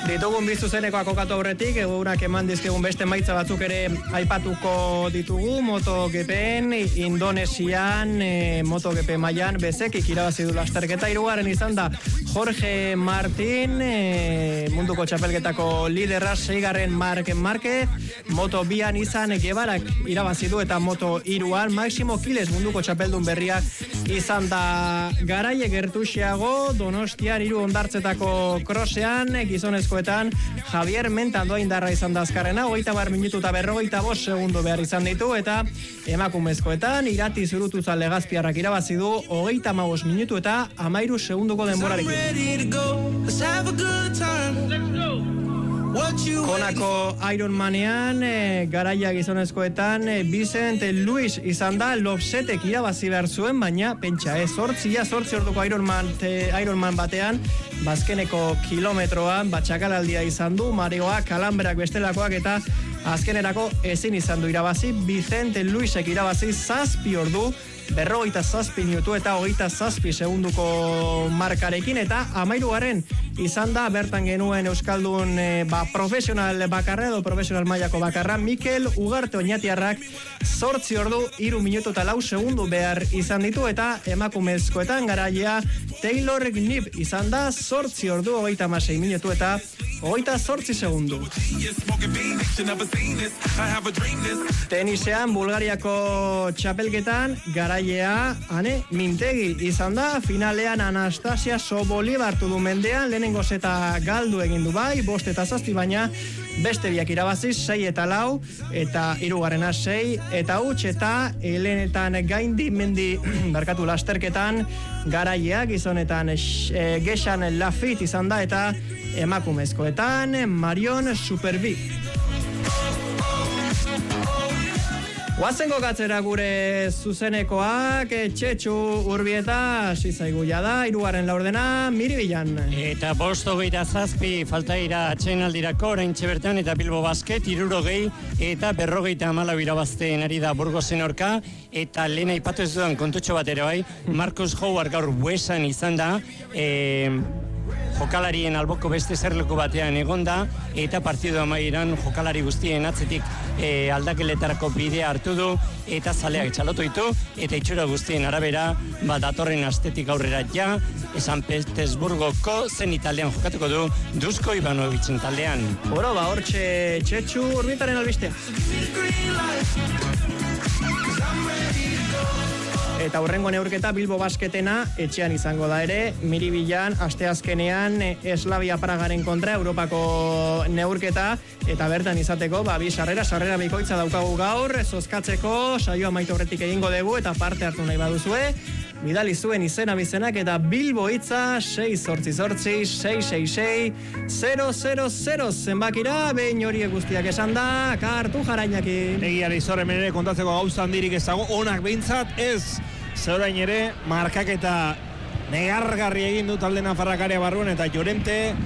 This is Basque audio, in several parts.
Ditugun bizuzenekoak kokatu aurretik, egunak eman dizkegun beste maitza batzuk ere aipatuko ditugu. MotoGPen, Indonesian, MotoGP mailan bezekik irabazi du lasterketa. Hirugarren izan da Jorge Martin, munduko txapelketako liderra, 6. Marc Márquez, Moto2an izan Guevarak irabazi du eta Moto3an Máximo Kiles munduko txapeldun berria izan da. Garaile gertuxeago Donostian 3 hondartzetako crossean gizonezkoetan Javier Menta Andoaindarra izan da azkarrena, 30 minutu eta 45 segundo behar izan ditu, eta emakumezkoetan Irati Zurutuzal Legazpiarrak irabazi du 35 minutu eta 13 segunduko denborarekin. Konako Ironmanean, garaia gizonezkoetan Vicent Luis izan da, Lobsetek irabazi behar zuen, baina pentsa, 8 orduko Ironman batean, bazkeneko kilometroan, batxakalaldia izan du, mareoak, kalamberak bestelakoak, eta azkenerako ezin izan du irabazi. Vicent Luisek irabazi 7 ordu, 47 minutu eta 27 segunduko markarekin, eta 13. izan da bertan genuen euskaldun profesional bakarra edo profesional mailako bakarra, Mikel Ugarte Oñatiarrak 8 ordu 3 minutu eta 4 segundu behar izan ditu, eta emakumezkoetan garaia Taylor Gnip izan da 8 ordu 36 minutu eta 28 segundu. Tenisean, Bulgariako txapelketan garaia Ane Mintegi izan da, finalean Anastasia Soboliva hartu du mendean, lehenengo zeta galdu egin du bai, 5 eta 7, baina beste biak irabazi 6 eta 4, eta 3. 6 eta huts, eta helenetan gaindi mendi barkatu lasterketan garaia gizonetan Gexan Lafit izan da, eta emakumezkoetan Marion Superbi. Guazen gokatzera gure zuzenekoak, Txetxu Urbieta hasi zaigu jada, 3. laurdena Miribilan. Eta 5:27 falta ira atsedenaldirako oraintxe bertan, eta Bilbo Basket 60 eta 54 irabazten ari da Burgosen aurka, eta lehen aipatu ez dudan kontutxo bat ere bai, Marcus Howard gaur buesan izan da, jokalarien alboko beste zerleku batean egonda, eta partidu amaieran jokalari guztien atzetik aldakeletarako bidea hartu du, eta zaleak txalotu ditu, eta itxura guztien arabera, datorren astetik aurrera ja, San Petersburgoko zen taldean jokatuko du Dusko Ivanovicen taldean. Hortxe Txetxu Urbietaren albistea. Eta hurrengo neurketa Bilbo Basketena etxean izango da ere, Miribilan asteazkenean Eslavia Pragaren kontra Europako neurketa, eta bertan izateko bi sarrera bikoitza daukagu gaur, zozkatzeko saioa amaitu aurretik egingo dugu, eta parte hartu nahi baduzue, bidali zuen izena bizenak, eta Bilbo hitza 688 666 000 zenbakira, behin horiek guztiak esan da, kartu Jarainakin. Egiari zorre menere kontatzeko gauza handirik ezago, onak behintzat ez, zeorain ere, markaketa negargarri egin du talde nafarrakaria barruan, eta Llorente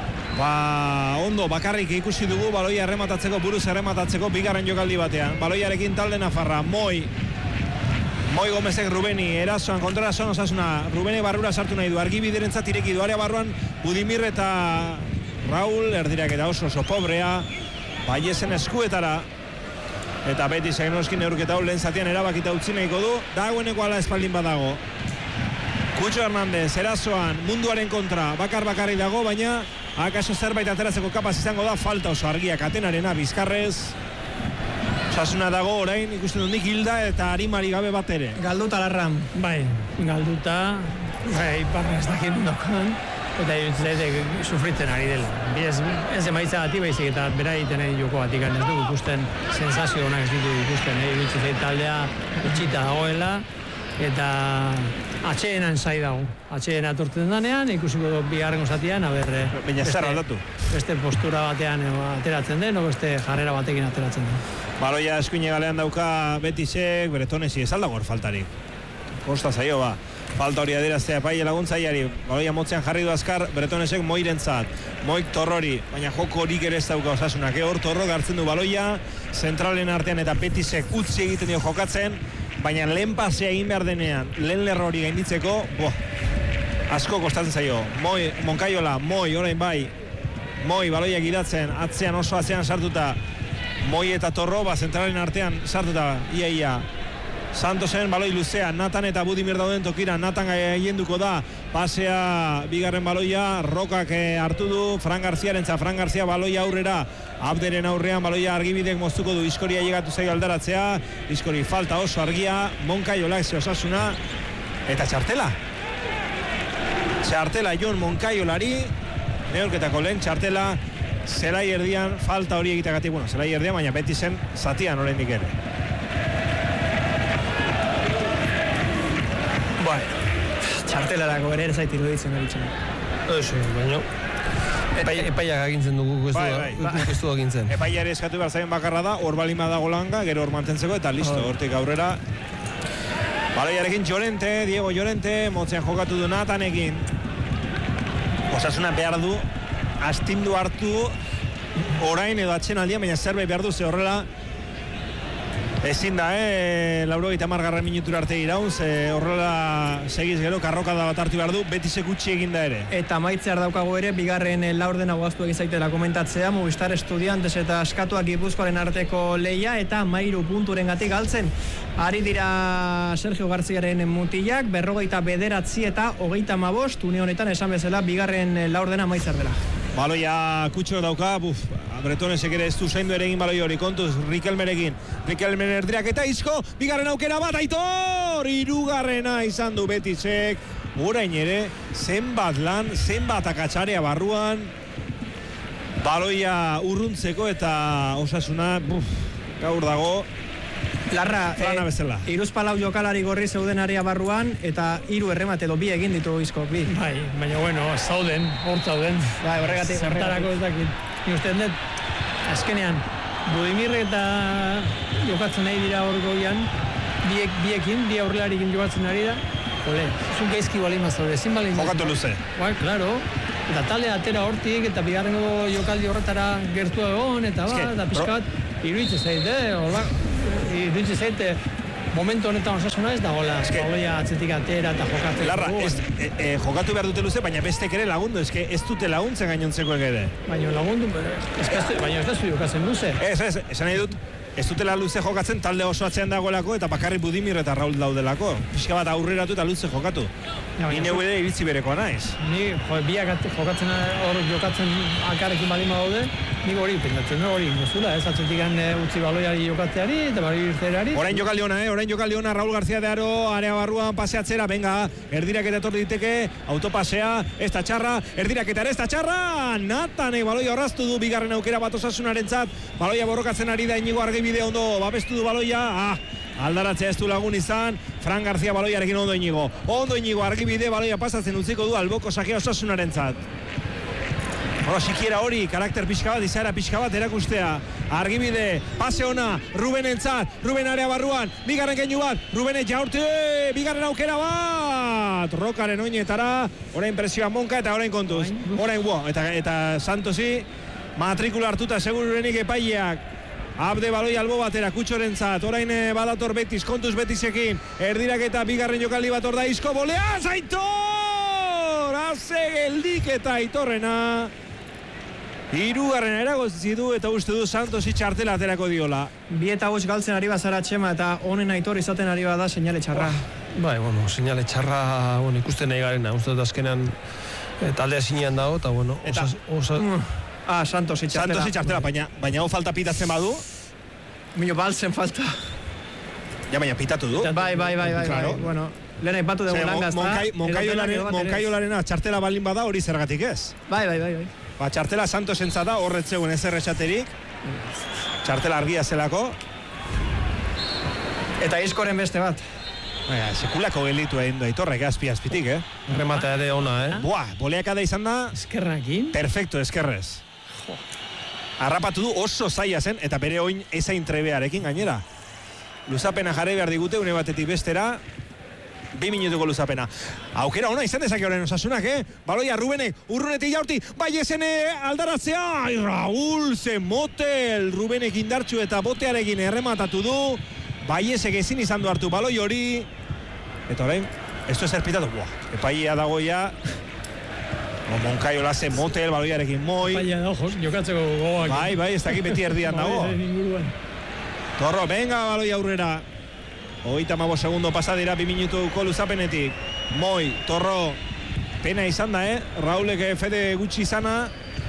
ondo bakarrik ikusi dugu baloia errematatzeko, buruz errematatzeko bigarren jokaldi batean. Baloiarekin talde nafarra, Moi Gomezek Rubeni erasoan kontrarazon Osasuna, Rubeni barrura sartu nahi du, argibiderentzat ireki du area barruan, Budimir eta Raul erdirak eta oso pobrea, Baiesen eskuetara, eta beti Zagnoskin neurketa hau lehen zatian erabakita utzi nahiko du, dagoeneko ala espaldin badago. Kutxo Hernandez erasoan munduaren kontra bakarri dago, baina akaso zerbait ateratzeko kapaz izango da, falta oso argiak Atenarena Bizkarrez. Osasuna dago orain, ikusten dut nik hilda eta harimari gabe bat ere. Galduta Larram. Bai, galduta, iparra ez dakit mundokan, eta irutzaitek sufritzen ari dela. Ez emaitza gati baizik, eta bera egiten egin joko batik, ez dugu ikusten sensazio honak ez ditu ikusten, irutzaitek taldea utxita dagoela, eta atxeenan zai dago. Atxeena atortzen danean, ikusiko du bigarrengo zatian, baina zer aldatu? Beste postura batean ateratzen den, o beste jarrera batekin ateratzen den. Baloia eskuine galean dauka Betisek, Bretonesi, ez aldago hor faltarik. Kosta zaio falta hori adieraztea epaile laguntzaileari, baloia motzean jarri du azkar Bretonesek Moirentzat, Moik Torrori, baina joko horik ere ez dauka Osasunak, hor Torro hartzen du baloia, zentralen artean eta Betisek utzi egiten dio jokatzen, baina lehen pasea egin behar denean, lehen lerro hori gainditzeko, asko kostatzen zaio. Monkaiola, Moi, orain bai, Moi baloiak idatzen, atzean oso atzean sartuta. Moi eta Torro, zentralen artean sartuta, ia. Santosen baloi luzea, Natan eta Budimir dauden tokira, Natan gaienduko da, pasea bigarren baloia, Rokak hartu du, Fran Garzia baloia aurrera, Abderen aurrean baloia Argibidek moztuko du, Iskoria llegatu zaio aldaratzea, Iskori falta oso argia, Moncaiolak Osasuna, eta txartela Jon Moncaiolari, neurketako lehen txartela, zelai erdian, falta hori egitagatik, zelai erdian, baina beti zen zatian oraindik ere. Txartelarako ere zait iruditzen eritzen. Eso, baina epaiak agintzen dugu ez du agintzen. Epaiari eskatu behar zaien bakarra da, hor balima dago langa, gero hor mantentzeko, eta listo, hortik aurrera. Baloiarekin Diego Llorente, motzean jokatu du Natanekin. Osasuna behar du, astindu hartu, orain edo atxen aldian, baina zerbait behar du, ze horrela, ezin da, 80. minutura arte iraun, ze horrela segiz gero, karrokada bat hartu behar du, Betisek gutxi eginda ere. Eta maitzear daukago ere, bigarren laurdena guaztu egin zaitela komentatzea, Movistar Estudiantes eta Askatuak Gipuzkoaren arteko leia, eta 13 punturen gatik galtzen. Ari dira Sergio Garziaren mutilak, 49 eta 35, une honetan esan bezala, bigarren laurdena maitzear dela. Baloia Kutxo dauka, Bretonesek ere ez du zaindu ere egin baloi hori, kontuz Rikelmerekin, Rikelmen erdirak eta Izko, bigarren aukera bat, Aitor! Hirugarrena izan du Betisek, orain ere, zenbat lan, zenbat akatsarea barruan, baloia urruntzeko eta Osasuna, gaur dago, Larra, Iruzpalau jokalari gorri zeudenaria barruan, eta 3 erremate edo 2 egin ditu Izko, 2. Bai, baina hor zauden. Bai, horregatik. Zertarako ez dakit. Ni uste dut, azkenean, Budimir eta jokatzen nahi dira hor goian, bi aurrelarikin jokatzen ari da, zun gaizki balima zaude, ezin balima. Jokatu luze. Bai, klaro. Eta talde atera hortik, eta bigarrengo jokaldi horretara gertu egon, eta pixka bat, iruditzen zaite, momentu honetan Osasuna ez dagoela, baloia atzetik atera eta jokatzen. Larra, jokatu behar dute luze, baina bestek ere lagundu, ez dute laguntzen gainontzeko ere. Baina lagundu, baina ez da zu jokatzen luze. Esan nahi dut, ez dutela luze jokatzen, talde oso atzean dagoelako, eta bakarri Budimir eta Raul daudelako. Pixka bat aurreratu eta luze jokatu. Ni neu ere iritzi berekoa naiz. Ni biak jokatzen akarrekin balima daude, nik hori pendatzen, hori ingozula, ez atzetik utzi baloiari jokatzeari eta bari irterari. Orain jokaldi ona, Raul García de Aro, area barruan paseatzera, venga, erdirak eta etorri diteke, autopasea, ez da txarra, erdirak eta ez da txarra, Natanek baloia horraztu du, bigarren aukera bat Osasunarentzat, baloia borrokatzen ari da Inigo Argibide ondo, babestu du baloia, aldaratzea ez du lagun izan, Fran Garzia baloiarekin ondo Inigo Argibide baloia pasatzen utziko du alboko sakea Osasunarentzat. Sikiera hori, karakter pixka bat, izaera pixka bat erakustea. Argibide, pase ona, Rubenentzat, Ruben area barruan, bigarren keinu bat, Rubene jaurte, bigarren aukera bat! Rokaren oinetara, orain presioa Monka eta orain kontuz. Orain, eta Santosi, matrikula hartuta segururenik epaileak. Abde baloi albo batera, Kutxorentzat, orain badator Betis, kontuz Betisekin, erdirak eta bigarren jokaldi bat orda Izko, bolea, Aitor! Haze geldik eta Aitorrena. Hirugarren eragozi du eta uste du Santosi txartela aterako diola. 2-5 galtzen ari bazara Txema eta honen Aitor izaten ari bada seinale txarra. Bai, seinale txarra ikusten nahi garena. Uste dut azkenean taldea zinean dago eta Santosi txartela. Baina falta pitatzen badu? Mino balzen falta. Ja, baina pitatu du. Bai. Bueno, lehen aipatu dugu langazta. Moncaiolaren txartela balin bada hori zergatik ez? Bai. Txartela Santosentzat da, horretzeuen ez erresaterik. Txartela argia zelako. Eta Izkoren beste bat. Sekulako gelitu egin du Aitorrek azpitik, Remata ere ona, boleakada izan da. Eskerrakin? Perfecto, eskerrez. Harrapatu du oso zaila zen, eta bere oin ezain trebearekin gainera. Luzapena jarri behar digute, une batetik bestera. 2 minutuko luzapena. Aukera ona izan dezake horren Osasunak, Baloia Rubenek, urrunetik jaurti, bai esene aldaratzea, Raul Zemotel, Rubenek indartxu eta botearekin errematatu du, bai esek ezin izan du hartu baloi hori, eta orain, esto ez erpitatu, epaia dagoia, Monkaio Laze motel, baloiarekin Moi. Baina da, jokatzeko gogoak. Bai, ez dakit beti erdian dago. Torro, venga, baloi aurrera. 35 segundo pasa dira 2 minutuko luzapenetik. Moi, Torro, pena izan da, Raulek fede gutxi izana.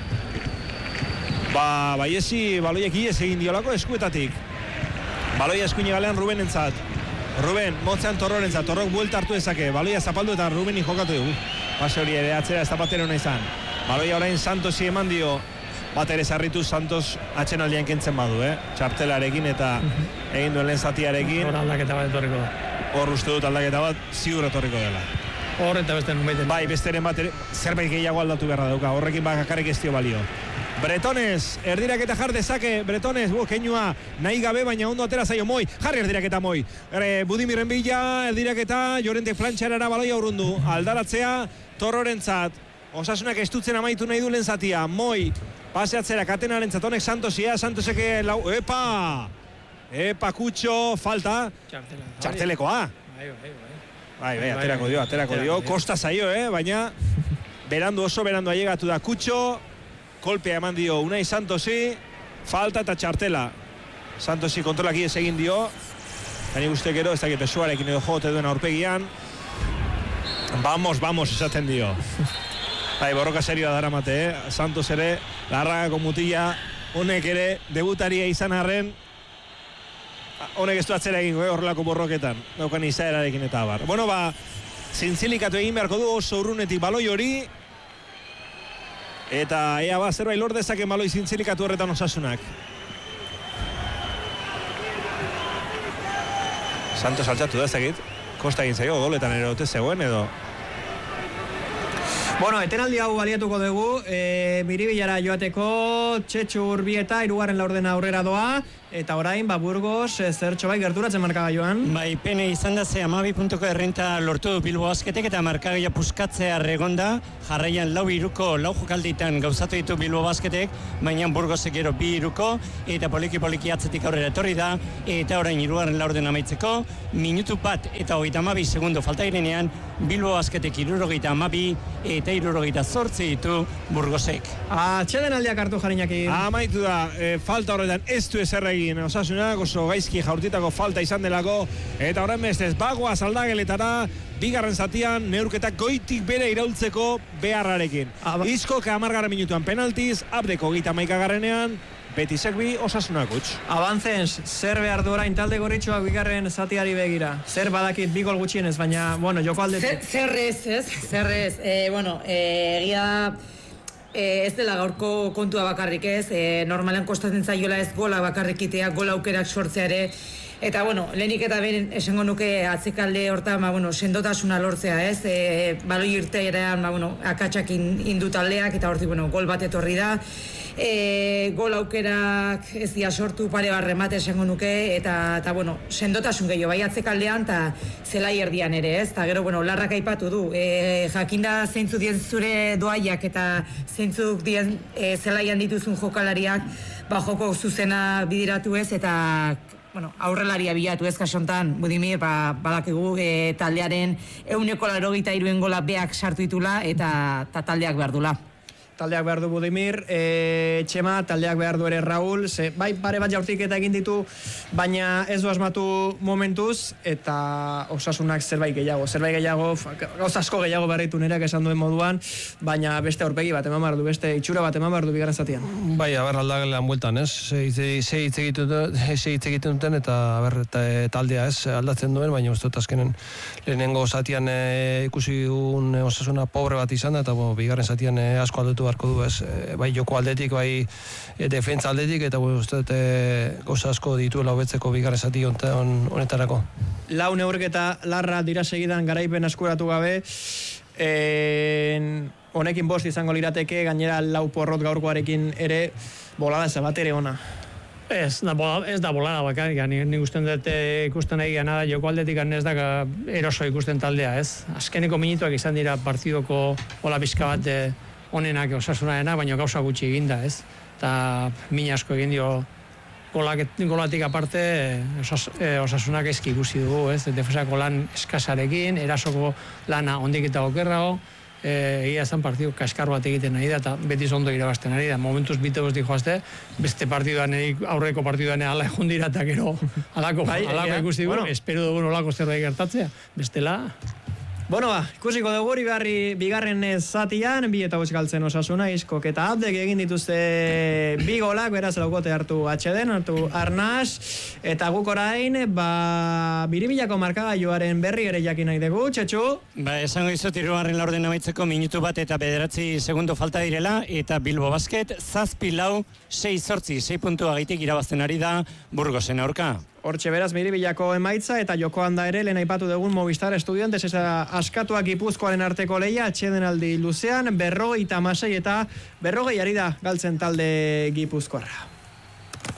Baiesi baloiek ies egin diolako eskuetatik. Baloia eskuini galean Ruben entzat. Ruben, motzean Torroren entzat. Torrok buelta hartu ezake. Baloia zapaldu eta Rubeni jokatu dugu. Pase hori ere atzera ez da batera hona izan. Baloia orain Santosi eman dio. Bat ere zarritu Santos atxenaldian kentzen badu, Txartelarekin eta egin duen lehen zatiarekin. Hor aldaketa bat etorriko da. Hor uste dut aldaketa bat ziur etorriko dela. Hor eta beste numeiten. Bai, besteren bat ere zerbait gehiago aldatu beharra dauka. Horrekin bakarrik ez dio balio. Bretones, erdiraketa jar dezake, Bretones, keinua nahi gabe, baina ondo atera zaio Moi, jarri erdiraketa Moi. Budimirren bila, erdiraketa, Llorente plantxarara baloia urrundu, aldaratzea, Torrorentzat, Osasunak estutzen amaitu nahi du lehen zatia, Moi, paseatzera, katenaren zatonek Santosia, Santoseke lau, epa, Kutxo, falta, txartelekoa. Bai, aterako dio, kosta zaio, baina, oso berandu ailegatu da Kutxo, kolpea eman dio Unai Santosi, falta eta txartela. Santosi kontrolak ies egin dio, gani guztek ero, ez dakit pesuarekin edo jote duen aurpegian. Vamos, esaten dio. Bai, borroka serioa daramate, Santos ere, larragako mutila, honek ere, debutaria izan arren, honek ez du atzera egingo, horrelako borroketan, daukan izaerarekin eta abar. Bueno, zintzilikatu egin beharko du oso urrunetik baloi hori, eta ea zerbait lor dezake baloi zintzilikatu horretan Osasunak. Santos altxatu da, ez dakit. Kosta egin zaio, goletan ere ote zegoen edo. Bueno, etenaldi hau baliatuko dugu, Biribilara joateko, Txetxu Urbieta, 3. laurdena aurrera doa, eta orain, Burgos, zertxo bai gerturatzen markagailuan. Bai, pene izan da ze 12 puntuko errenta lortu du Bilbo Basketek eta markagaia puskatzea regonda, jarraian 4-3 lau jokalditan gauzatu ditu Bilbo Basketek, baina Burgosek gero 2-3 eta poliki atzetik aurrera etorri da, eta orain 3. laurdena amaitzeko, minutu bat eta 32 segundo falta girenean, Bilbo Basketek 72 eta 78 ditu Burgosek. Atxeden aldiak hartu Jarinaki. Amaitu da, falta horretan ez du ezer egin Osasunak, oso gaizki jaurtitako falta izan delako, eta horren bestez, bagoaz aldageletara, bigarren zatian, neurketak goitik bere iraultzeko beharrarekin. Izko 10. minutuan penaltiz, Abdeko 31. Betisek bi, Osasunak utz. Abantzens, zer behar du orain talde gorritxoak bigarren zatiari begira? Zer badakit 2 gol gutxienez, baina, joko aldetik. Zer ez. Egia ez dela gaurko kontua bakarrik ez. Normalen kostatzen zaiola ez gola bakarrikitea, gola aukerak sortzea ere. Eta, lehenik eta behin esango nuke atzekalde hortan, sendotasuna lortzea, ez? Baloi irteeran, akatsak indu taldeak, eta hortik, gol bat etorri da. Gol aukerak ez dia sortu pare bat remate esango nuke, eta sendotasun gehiago, bai atzekaldean, eta zelai erdian ere, ez? Eta gero, larrak aipatu du. Jakinda zeintzu dien zure doaiak, eta zeintzuk dien zelaian dituzun jokalariak, joko zuzena bidiratu ez, eta aurrelaria bilatu ez kasontan, Budimir, badakigu taldearen 183 gola beak sartu ditula eta taldeak behar dula. Taldeak behar du Budimir, Txema, taldeak behar du ere Raul, bai pare bat jaurtik eta egin ditu, baina ez du asmatu momentuz, eta Osasunak zerbait gehiago, gauz asko gehiago berritu nereak esan duen moduan, baina beste aurpegi bat eman behar du, beste itxura bat eman behar du bigarren zatian. Bai, aldagelean bueltan, ez? Ze hitz egiten duten, eta taldea ez aldatzen duen, baina uste dut azkenen lehenengo zatian ikusi dugun Osasuna pobre bat izan da, eta bigarren zatian asko aldatu beharko du, ez? Bai joko aldetik, bai defentsa aldetik, eta uste dut gauza asko dituela hobetzeko bigarren zati honetarako. Lau neurketa larra dira segidan garaipen eskuratu gabe, honekin 5 izango lirateke, gainera 4 porrot gaurkoarekin ere bolada bat ere ona. Ez da bolada bakarrik, nik ikusten dut ikusten nahi gana, joko aldetik ez da eroso ikusten taldea, ez? Azkeneko minutuak izan dira partidoko hola pixka bat onenak Osasunarena, baina gauza gutxi eginda, ez? Eta min asko egin dio golatik aparte Osasunak ezki ikusi dugu, ez? Defensako lan eskasarekin, erasoko lana ondik eta okerrago, egia esan partidu kaskar bat egiten nahi da, eta beti ondo irabazten ari da, momentuz bite bosti joazte, beste partiduan, aurreko partiduan ala egon dira, eta gero alako ikusti dugu, espero dugu olako zerbait gertatzea, bestela... Bueno, ikusiko dugu bigarren zatian, 2-5 galtzen Osasuna, Iskok eta Abdek egin dituzte 2 golak, beraz laukote hartu atxeden, hartu Arnas, eta guk orain, biribilako markagailuaren berri ere jakin nahi dugu, Txetxu? Esango izut, 3. laurden amaitzeko minutu bat eta 9 segundo falta direla, eta Bilbo Basket, 7-4, 6 puntua gaitik irabazten ari da Burgosen aurka. Hortxe beraz, biribilako emaitza eta jokoan da ere, lehen aipatu dugun Movistar Estudiantes askatuak Gipuzkoaren arteko lehia, atxeden aldi luzean, 56 eta 40 ari da galtzen talde Gipuzkoarra.